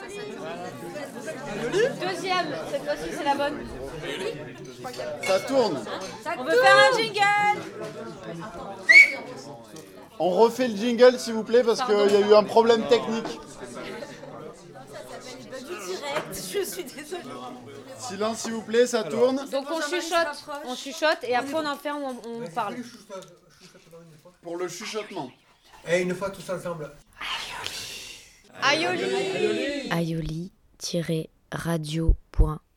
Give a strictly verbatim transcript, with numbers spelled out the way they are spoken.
Deuxième, cette fois-ci c'est la bonne. Ça tourne. On veut faire un jingle. On refait le jingle s'il vous plaît parce qu'il y a eu un problème technique. Je suis désolée. Silence s'il vous plaît, ça tourne. Donc on chuchote, on chuchote et après on enferme, on, on parle. Pour le chuchotement. Et une fois tous ensemble. Aioli. aioli tiret radio point